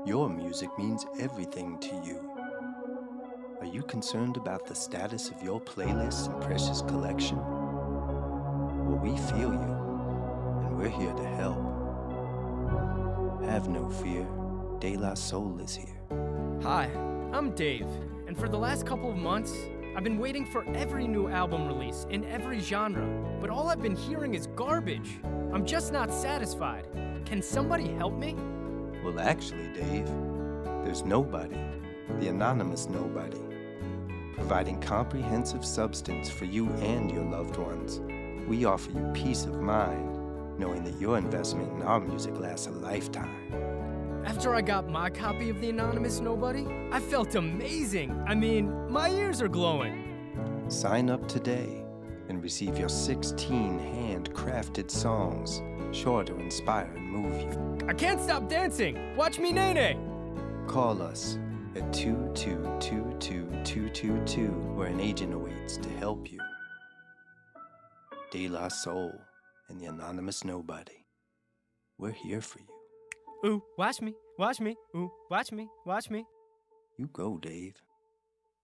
Your music means everything to you. Are you concerned about the status of your playlist and precious collection? Well, we feel you, and we're here to help. Have no fear, De La Soul is here. Hi, I'm Dave, and for the last couple of months, I've been waiting for every new album release in every genre, but all I've been hearing is garbage. I'm just not satisfied. Can somebody help me? Well, actually, Dave, there's nobody, the anonymous nobody, providing comprehensive substance for you and your loved ones. We offer you peace of mind, knowing that your investment in our music lasts a lifetime. After I got my copy of The Anonymous Nobody, I felt amazing. I mean, my ears are glowing. Sign up today and receive your 16 hand-crafted songs, sure to inspire and move you. I can't stop dancing. Watch me nay-nay. Call us at 2222222, where an agent awaits to help you. De La Soul and the Anonymous Nobody. We're here for you. Ooh, watch me, ooh, watch me. You go, Dave.